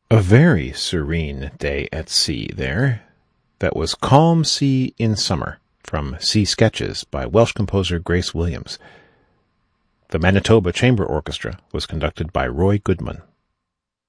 A very serene day at sea there. That was Calm Sea in Summer, from Sea Sketches by Welsh composer Grace Williams. The Manitoba Chamber Orchestra was conducted by Roy Goodman.